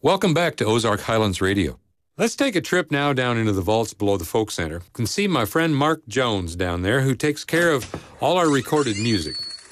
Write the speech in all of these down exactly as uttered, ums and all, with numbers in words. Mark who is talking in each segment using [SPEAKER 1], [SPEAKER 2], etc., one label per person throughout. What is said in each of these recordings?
[SPEAKER 1] Welcome back to Ozark Highlands Radio. Let's take a trip now down into the vaults below the Folk Center. You can see my friend Mark Jones down there, who takes care of all our recorded music.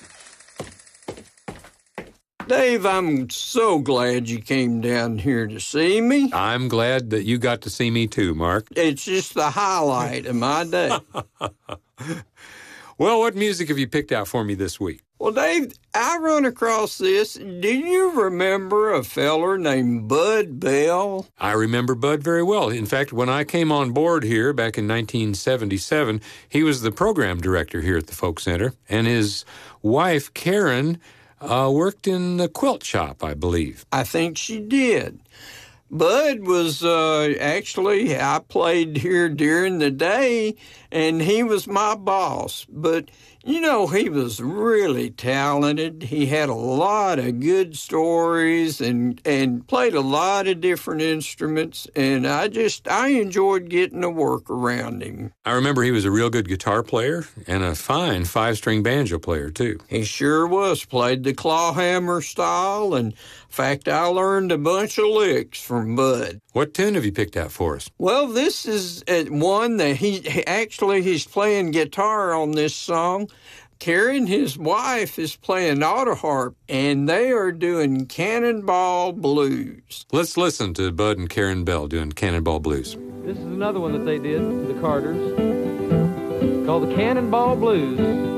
[SPEAKER 2] Dave, I'm so glad you came down here to see me.
[SPEAKER 1] I'm glad that you got to see me too, Mark.
[SPEAKER 2] It's just the highlight of my day.
[SPEAKER 1] Well, what music have you picked out for me this week?
[SPEAKER 2] Well, Dave, I run across this. Do you remember a feller named Bud Bell?
[SPEAKER 1] I remember Bud very well. In fact, when I came on board here back in nineteen seventy-seven, he was the program director here at the Folk Center, and his wife, Karen, uh, worked in the quilt shop, I believe.
[SPEAKER 2] I think she did. Bud was uh, actually, I played here during the day, and he was my boss. But, you know, he was really talented. He had a lot of good stories and, and played a lot of different instruments, and I just, I enjoyed getting to work around him.
[SPEAKER 1] I remember he was a real good guitar player and a fine five-string banjo player, too.
[SPEAKER 2] He sure was. Played the clawhammer style, and in fact, I learned a bunch of licks from Bud.
[SPEAKER 1] What tune have you picked out for us?
[SPEAKER 2] Well, this is one that he actually he's playing guitar on this song. Karen, his wife, is playing auto harp, and they are doing Cannonball Blues.
[SPEAKER 1] Let's listen to Bud and Karen Bell doing Cannonball Blues.
[SPEAKER 3] This is another one that they did, the Carters, called the Cannonball Blues.